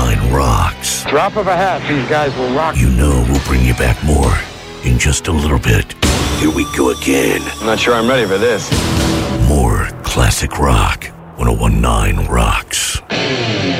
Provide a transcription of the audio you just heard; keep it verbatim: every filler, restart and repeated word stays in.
nine rocks. Drop of a hat, these guys will rock. You know we'll bring you back more in just a little bit. Here we go again. I'm not sure I'm ready for this. More classic rock. one oh one point nine Rocks.